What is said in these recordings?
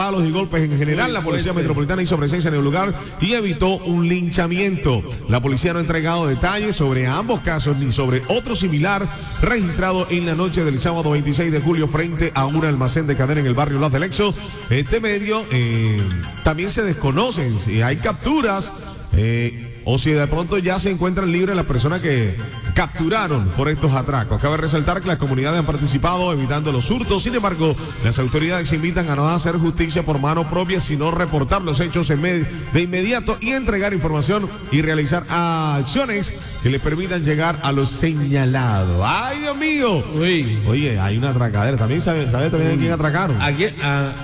palos y golpes en general. La policía metropolitana hizo presencia en el lugar y evitó un linchamiento. La policía no ha entregado detalles sobre ambos casos ni sobre otro similar registrado en la noche del sábado 26 de julio frente a un almacén de cadena en el barrio Las del Exo. Este medio también se desconocen si hay capturas o si de pronto ya se encuentran libres las personas que capturaron por estos atracos. Cabe resaltar que las comunidades han participado evitando los hurtos. Sin embargo, las autoridades invitan a no hacer justicia por mano propia, sino reportar los hechos de inmediato y entregar información y realizar acciones que le permitan llegar a los señalados. ¡Ay, Dios mío! Uy. Oye, hay una atracadera. ¿También sabe también a quién atracaron? ¿A quién?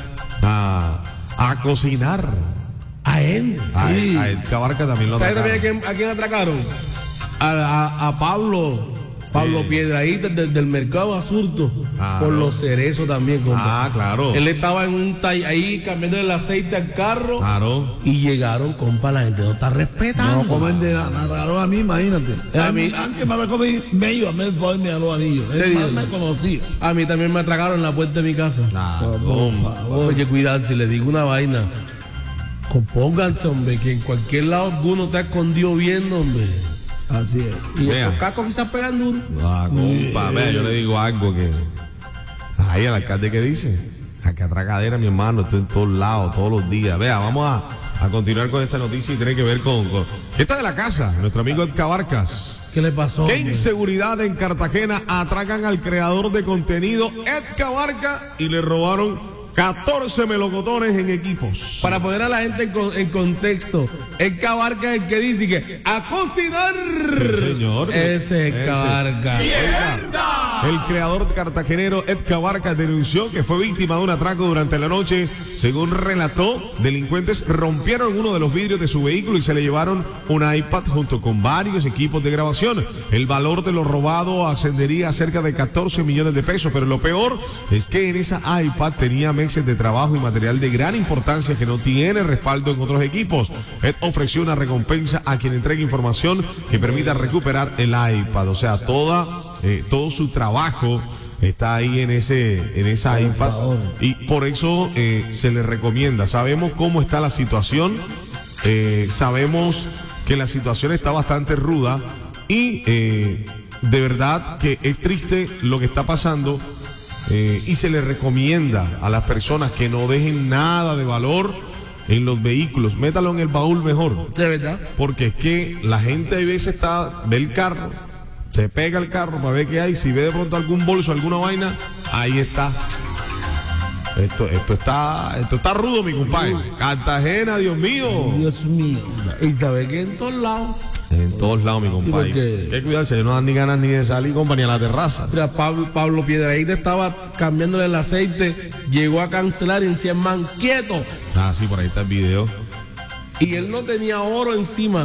A cocinar. A él. Sí. A Edgar Barca también lo atracaron. ¿Sabes también a quién atracaron? A Pablo Piedrahíta del mercado Asurto, por los cerezos también, compa. Claro. Él estaba en un taller ahí cambiando el aceite al carro. Claro. Y llegaron, compa, la gente no está respetando. No comen de nada, me agarraron a mí, imagínate. Aunque me atracó medio, a mí me dio anillos. Él más me conocía. A mí también me atracaron en la puerta de mi casa. Por favor. Oye, cuidado, si le digo una vaina, compónganse, hombre, que en cualquier lado alguno está escondido viendo, hombre. Así es. Y esos cacos quizás pegan duro. Compa, vea, yo le digo algo que... Ay, el alcalde que dice, acá atracadera, mi hermano, estoy en todos lados, todos los días. Vea, vamos a continuar con esta noticia y tiene que ver con... Esta de la casa, nuestro amigo Edgar Barcas. ¿Qué le pasó? ¿Qué inseguridad en Cartagena? Atracan al creador de contenido Edgar Barcas y le robaron 14 melocotones en equipos. Para poner a la gente en contexto, Edgar Barca es el que dice que ¡a cocinar! Sí, señor. Ese es Edgar Barca. El creador cartagenero Edgar Barca denunció que fue víctima de un atraco durante la noche. Según relató, delincuentes rompieron uno de los vidrios de su vehículo y se le llevaron un iPad junto con varios equipos de grabación. El valor de lo robado ascendería a cerca de 14 millones de pesos, pero lo peor es que en esa iPad tenía meses de trabajo y material de gran importancia que no tiene respaldo en otros equipos. Ed ofreció una recompensa a quien entregue información que permita recuperar el iPad, o sea, todo su trabajo está ahí en esa iPad y por eso se le recomienda. Sabemos cómo está la situación, sabemos que la situación está bastante ruda y de verdad que es triste lo que está pasando. Y se le recomienda a las personas que no dejen nada de valor en los vehículos, métalo en el baúl mejor. ¿De verdad? Porque es que la gente a veces ve el carro, se pega el carro para ver qué hay, si ve de pronto algún bolso, alguna vaina, ahí está. Esto está rudo, mi compadre. Cartagena, Dios mío. Dios mío. Y sabe que en todos lados. En todos lados, mi compadre. Porque... Hay que cuidarse, no dan ni ganas ni de salir, compa, ni a la terraza. Mira, Pablo Piedrahíta estaba cambiándole el aceite, llegó a cancelar y decía, man, quieto. Sí, por ahí está el video. Y él no tenía oro encima.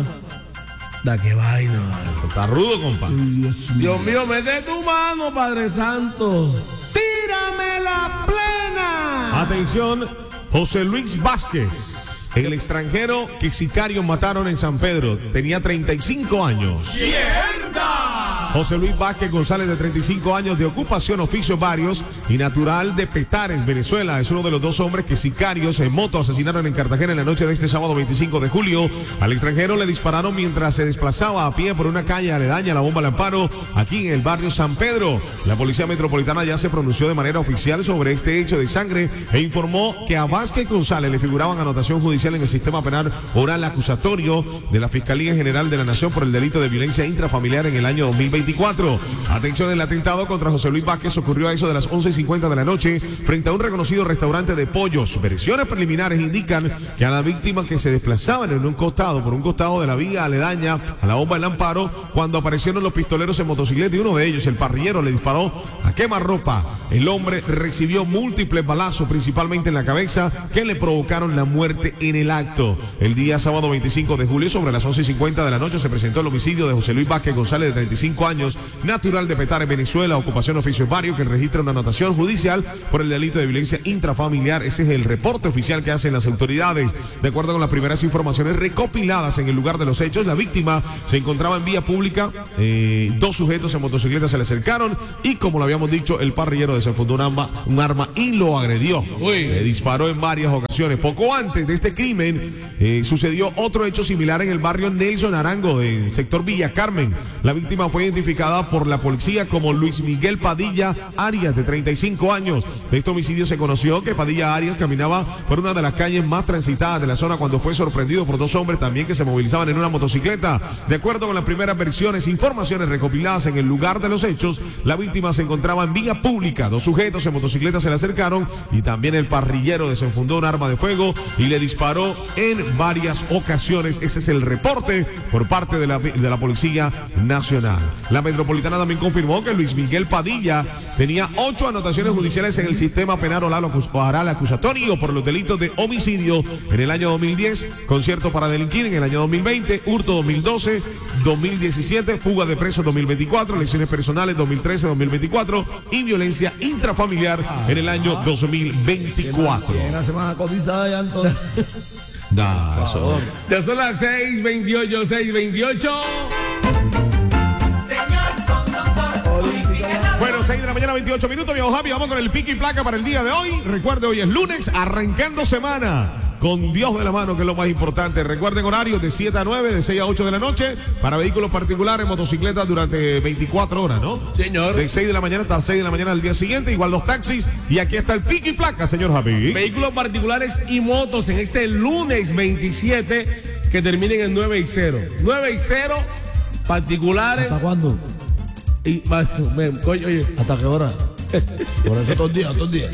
Da qué vaina. Esto está rudo, compa. Dios mío, mete tu mano, Padre Santo. Tírame la plena. Atención, José Luis Vázquez. El extranjero que sicarios mataron en San Pedro. Tenía 35 años. ¡Mierda! José Luis Vázquez González, de 35 años, de ocupación, oficios varios y natural de Petares, Venezuela. Es uno de los dos hombres que sicarios en moto asesinaron en Cartagena en la noche de este sábado 25 de julio. Al extranjero le dispararon mientras se desplazaba a pie por una calle aledaña a la Bomba del Amparo, aquí en el barrio San Pedro. La policía metropolitana ya se pronunció de manera oficial sobre este hecho de sangre e informó que a Vázquez González le figuraban anotación judicial en el sistema penal oral acusatorio de la Fiscalía General de la Nación por el delito de violencia intrafamiliar en el año 2024. Atención, el atentado contra José Luis Vázquez ocurrió a eso de las 11:50 de la noche frente a un reconocido restaurante de pollos. Versiones preliminares indican que a la víctima que se desplazaban por un costado de la vía aledaña a la Bomba del Amparo, cuando aparecieron los pistoleros en motocicleta y uno de ellos, el parrillero, le disparó a quemarropa. El hombre recibió múltiples balazos, principalmente en la cabeza, que le provocaron la muerte en el acto. El día sábado 25 de julio, sobre las 11:50 de la noche, se presentó el homicidio de José Luis Vázquez González, de 35 años, natural de Petares, Venezuela, ocupación oficios varios, que registra una anotación judicial por el delito de violencia intrafamiliar. Ese es el reporte oficial que hacen las autoridades. De acuerdo con las primeras informaciones recopiladas en el lugar de los hechos, la víctima se encontraba en vía pública, dos sujetos en motocicleta se le acercaron y, como lo habíamos dicho, el parrillero desenfundó un arma y lo agredió. Le disparó en varias ocasiones. ocasiones. Poco antes de este crimen sucedió otro hecho similar en el barrio Nelson Arango, del sector Villa Carmen. La víctima fue identificada por la policía como Luis Miguel Padilla Arias, de 35 años. De este homicidio se conoció que Padilla Arias caminaba por una de las calles más transitadas de la zona cuando fue sorprendido por dos hombres también que se movilizaban en una motocicleta. De acuerdo con las primeras versiones, informaciones recopiladas en el lugar de los hechos, la víctima se encontraba en vía pública. Dos sujetos en motocicleta se le acercaron y también el parrillero desenfundó un arma de fuego y le disparó en varias ocasiones. Ese es el reporte por parte de la Policía Nacional. La Metropolitana también confirmó que Luis Miguel Padilla tenía 8 anotaciones judiciales en el sistema penal oral acusatorio por los delitos de homicidio en el año 2010, concierto para delinquir en el año 2020, hurto 2012, 2017, fuga de presos 2024, lesiones personales 2013, 2024 y violencia intrafamiliar en el año 2024. Una semana cotizada ya entonces. Ya son las 6:28, 6:28. Bueno, 6 de la mañana, 28 minutos, viejo Javi, vamos con el pico y placa para el día de hoy. Recuerde, hoy es lunes, arrancando semana con Dios de la mano, que es lo más importante. Recuerden horarios de 7 a 9, de 6 a 8 de la noche, para vehículos particulares, motocicletas durante 24 horas, ¿no? Señor. De 6 de la mañana hasta 6 de la mañana al día siguiente, igual los taxis. Y aquí está el pico y placa, señor Javi. Vehículos particulares y motos en este lunes 27, que terminen en 9 y 0. 9 y 0, particulares. ¿Hasta cuándo? Y, oye. ¿Hasta qué hora? Por eso todos los días.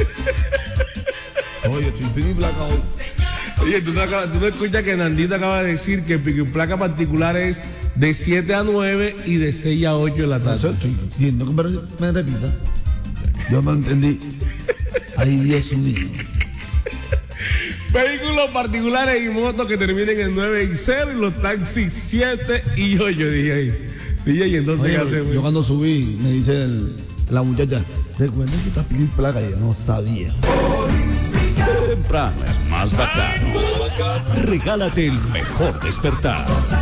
Oye, estoy pico y placa hoy. Oye, tú no escuchas que Nandita acaba de decir que el pico y placa particular es de 7 a 9 y de 6 a 8 de la tarde. Eso estoy viendo que me repita. Yo me entendí. Ay, Dios mío. Vehículos particulares y motos que terminen en 9 y 0 y los taxis 7 y 8, dije ahí. DJ, entonces Oye, ¿qué hacemos? yo cuando subí me dice la muchacha, recuerden que está pico y placa, y yo no sabía. Temprano es más bacano. Regálate el mejor despertar.